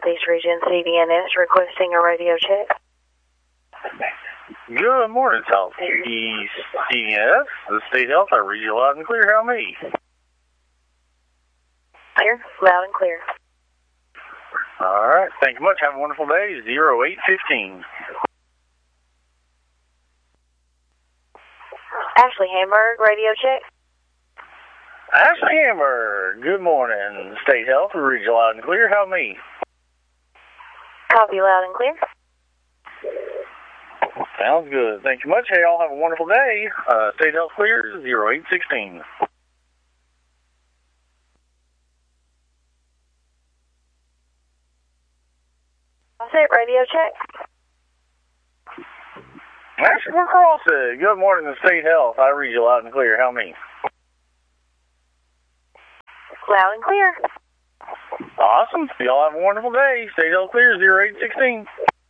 Southeast Region CDNS requesting a radio check. Good morning, Southeast CDNS. The State Health, I read you loud and clear. How me? Clear, loud and clear. All right, thank you much. Have a wonderful day. 0815. Ashley Hamburg, radio check. Ashley Hamburg, good morning. State Health, we read you loud and clear. How me? Copy loud and clear. Sounds good. Thank you much. Hey, y'all have a wonderful day. State Health clear, 0816. That's it, radio check. Ashley McCrossy, good morning to State Health. I read you loud and clear. How me? Loud and clear. Awesome. Y'all have a wonderful day. State Health clear, 0816.